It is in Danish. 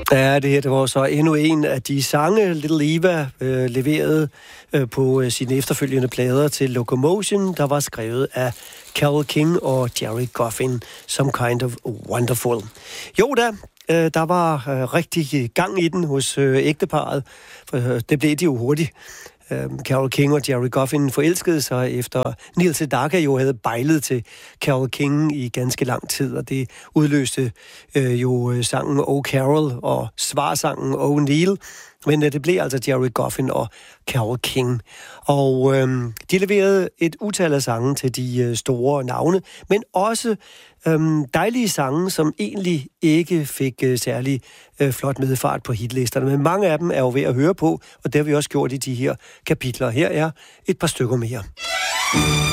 Ja, det var så endnu en af de sange, Little Eva leverede på sine efterfølgende plader til Locomotion, der var skrevet af Carole King og Jerry Goffin, Some Kind of Wonderful. Jo da, der var rigtig gang i den hos ægteparret, for det blev de jo hurtigt. Carole King og Jerry Goffin forelskede sig efter Neil Sedaka jo havde bejlet til Carole King i ganske lang tid, og det udløste jo sangen Oh Carol og svarsangen Oh Neil. Men det blev altså Jerry Goffin og Carole King. Og de leverede et utal af sange til de store navne, men også dejlige sange, som egentlig ikke fik særlig flot medfart på hitlisterne. Men mange af dem er jo ved at høre på, og det har vi også gjort i de her kapitler. Her er et par stykker mere.